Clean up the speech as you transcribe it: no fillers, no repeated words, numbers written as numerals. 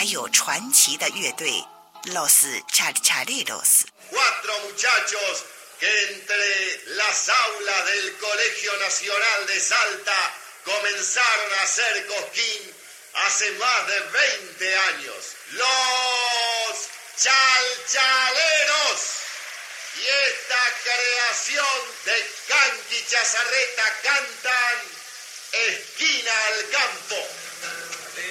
有传奇的乐队 Los Chachaleros。 Cuatro muchachos que entre las aulas del Colegio Nacional de Salta comenzaron a hacer cosquín hace más de 20 años. Los Chalchaleros. Y esta creación de Canqui Chazarreta cantan Esquina al Campo.